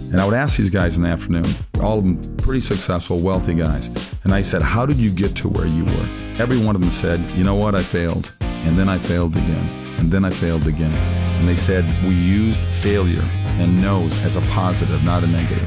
And I would ask these guys in the afternoon, all of them pretty successful, wealthy guys. And I said, how did you get to where you were? Every one of them said, you know what, I failed. And then I failed again. And then I failed again. And they said, we used failure and no's as a positive, not a negative.